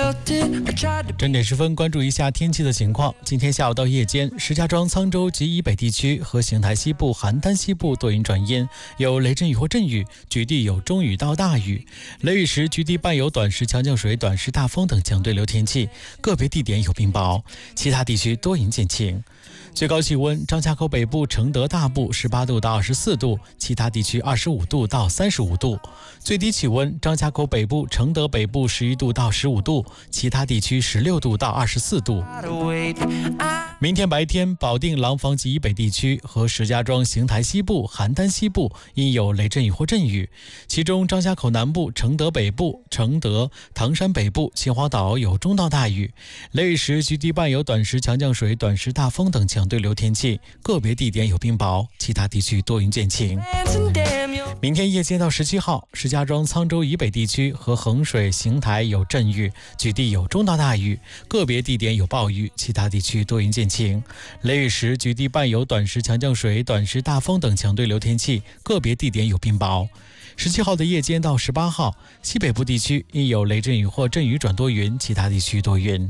整点10分，关注一下天气的情况。今天下午到夜间，石家庄、沧州及以北地区和邢台西部、邯郸西部多云转阴，有雷阵雨或阵雨，局地有中雨到大雨。雷雨时，局地伴有短时强降水、短时大风等强对流天气，个别地点有冰雹，其他地区多云见晴。最高气温，张家口北部、承德大部18度到24度，其他地区25度到35度。最低气温，张家口北部、承德北部11度到15度，其他地区16度到24度。明天白天，保定、廊坊及以北地区和石家庄、邢台西部、邯郸西部因有雷阵雨或阵雨，其中张家口南部、承德北部、承德、唐山北部、秦皇岛有中到大雨。雷雨时，局地伴有短时强降水、短时大风等强对流天气，个别地点有冰雹，其他地区多云见晴。明天夜间到17号，石家庄、沧州以北地区和衡水、邢台有阵雨，局地有中到大雨，个别地点有暴雨，其他地区多云见晴。雷雨时，局地伴有短时强降水、短时大风等强对流天气，个别地点有冰雹。17号的夜间到18号，西北部地区因有雷阵雨或阵雨转多云，其他地区多云。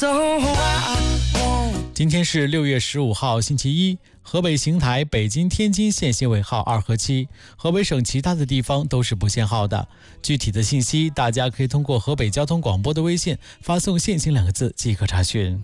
今天是6月15号星期一，河北邢台、北京、天津限行尾号2和7，河北省其他的地方都是不限号的。具体的信息大家可以通过河北交通广播的微信发送限行2个字即可查询。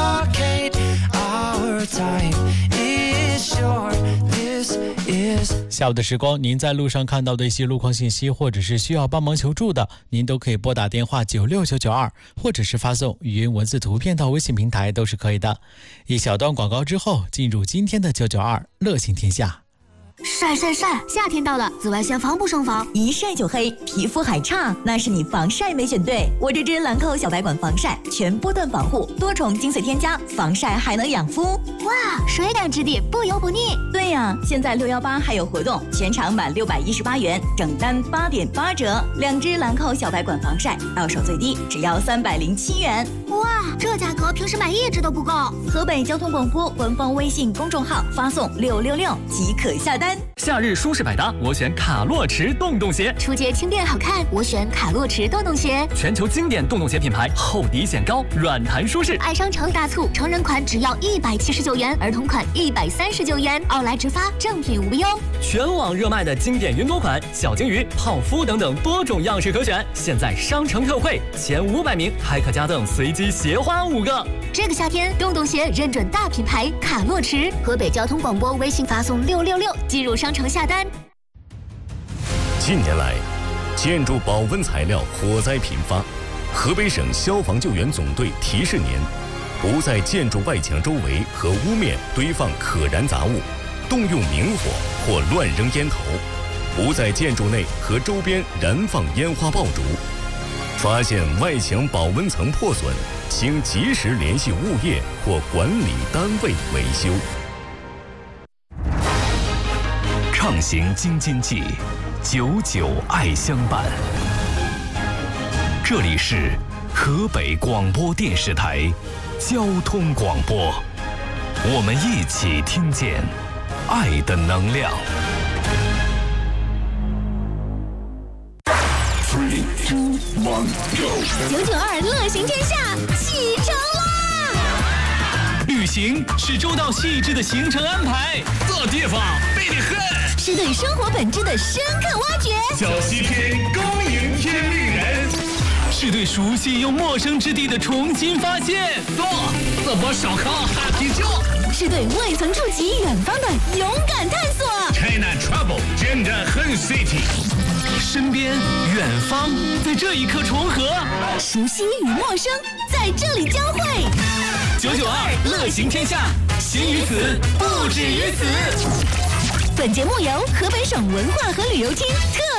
下午的时光，您在路上看到的一些路况信息，或者是需要帮忙求助的，您都可以拨打电话96992，或者是发送语音文字图片到微信平台都是可以的。一小段广告之后，进入今天的992乐行天下。 晒晒晒！夏天到了，紫外线防不胜防， 一晒就黑，皮肤还差，那是你防晒没选对。我这支兰蔻小白管防晒，全波段防护，多重精粹添加，防晒还能养肤。 哇，水感质地，不油不腻。 对呀，现在618还有活动，全场满618元，整单8.8折。2支兰蔻小白管防晒，到手最低只要307元。 哇，这价格平时买1支都不够。 河北交通广播官方微信公众号发送666即可下单。 夏日舒适百搭，我选卡洛驰洞洞鞋。 出街轻便好看，我选卡洛驰洞洞鞋。 全球经典洞洞鞋品牌，厚底显高，软弹舒适。 爱商城大促，成人款只要179元，儿童款139元，奥莱直发，正品无忧。 全网热卖的经典云朵款，小金鱼、泡芙等等多种样式可选。现在商城特惠，前500名还可加赠随机鞋花5个。 这个夏天，洞洞鞋认准大品牌卡洛驰。河北交通广播微信发送666，进入商城下单。 近年来，建筑保温材料火灾频发，河北省消防救援总队提示您：不在建筑外墙周围和屋面堆放可燃杂物，动用明火或乱扔烟头；不在建筑内和周边燃放烟花爆竹。发现外墙保温层破损，请及时联系物业或管理单位维修。 畅行京津冀，99爱相伴。这里是河北广播电视台交通广播，我们一起听见爱的能量。 992乐行天下启程啦！ 旅行是周到细致的行程安排， 这地方美得很， 是对生活本质的深刻挖掘。 小西天恭迎天地人， 是对熟悉又陌生之地的重新发现。 走，这波烧烤哈啤酒， 是对未曾触及远方的勇敢探索。 China Trouble 真的很 City。 身边、远方，在这一刻重合， 熟悉与陌生在这里交汇。 992乐行天下，行于此，不止于此。 本节目由河北省文化和旅游厅特